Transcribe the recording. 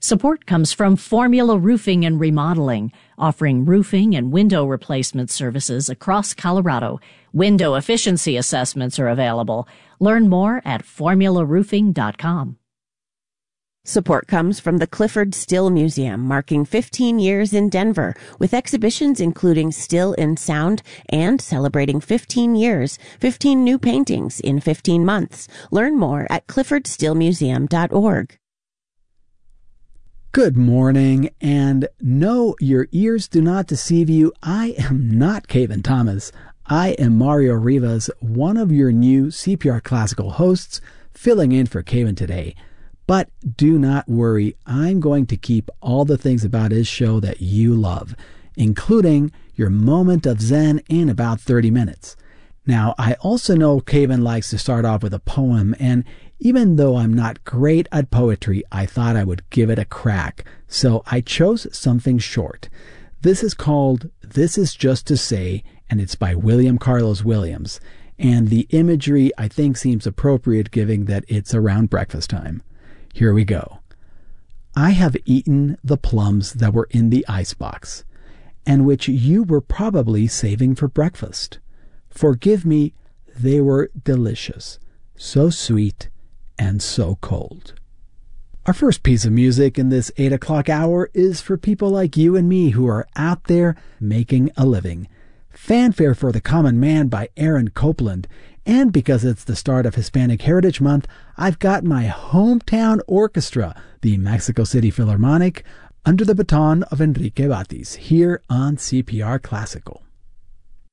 Support comes from Formula Roofing and Remodeling, offering roofing and window replacement services across Colorado. Window efficiency assessments are available. Learn more at formularoofing.com. Support comes from the Clifford Still Museum, marking 15 years in Denver, with exhibitions including Still in Sound and celebrating 15 years, 15 new paintings in 15 months. Learn more at cliffordstillmuseum.org. Good morning, and no, your ears do not deceive you. I am not Kevin Thomas. I am Mario Rivas, one of your new CPR Classical hosts, filling in for Kevin today. But do not worry, I'm going to keep all the things about his show that you love, including your moment of zen in about 30 minutes. Now, I also know Kevin likes to start off with a poem, and even though I'm not great at poetry, I thought I would give it a crack, so I chose something short. This is called This Is Just to Say, and it's by William Carlos Williams, and the imagery I think seems appropriate given that it's around breakfast time. Here we go. I have eaten the plums that were in the icebox, and which you were probably saving for breakfast. Forgive me, they were delicious, so sweet and so cold. Our first piece of music in this 8 o'clock hour is for people like you and me who are out there making a living. Fanfare for the Common Man by Aaron Copland. And because it's the start of Hispanic Heritage Month, I've got my hometown orchestra, the Mexico City Philharmonic, under the baton of Enrique Batis, here on CPR Classical.